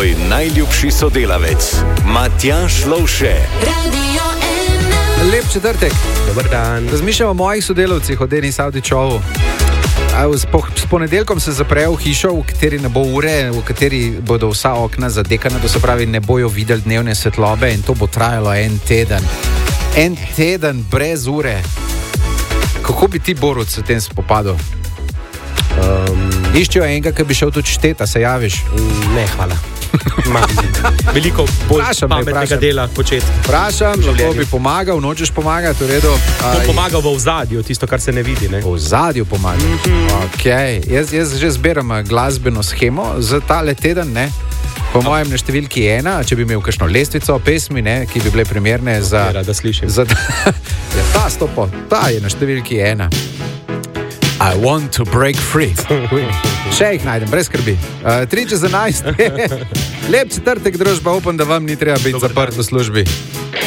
tvoj najljubši sodelavec, Matjaž Lovše. Lep četrtek. Dobar dan. Razmišljam o mojih sodelavcih, o Denis Avdićovu. S ponedeljkom se zaprejo v hišo, v kateri ne bo ure, v kateri bodo vsa okna zadekana, to se pravi, ne bojo videli dnevne svetlobe in to bo trajalo en teden. En teden brez ure. Kako bi ti, Borut, se tem spopadal? Iščejo enega, ki bi šel tudi šteta, se javiš? Ne, hvala. Veliko bolj pametnega dela početi. Vprašam, lahko bi pomagal, nočeš pomagati, v redu. Bom pomagal v ozadju, tisto, kar se ne vidi. Ne? V ozadju pomagaš. Okay. Jaz že zberam glasbeno shemo za tale teden, ne? Po mojem na številki 1, če bi imel kakšno lestvico pesmi, ne, ki bi bile primerne za... Da slišim. Ta je na številki 1. I want to break free. Še jih najdem, brez skrbi. 3:11. Lep četrtek, družba, upam, da vam ni treba biti zaprt v službi.